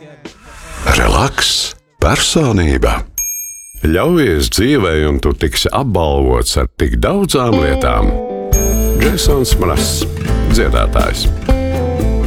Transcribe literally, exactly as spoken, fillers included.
Relaks, personība. Ļaujies dzīvei, un tu tiksi apbalvots ar tik daudzām lietām. Jasons Mrazs, dziedātājs.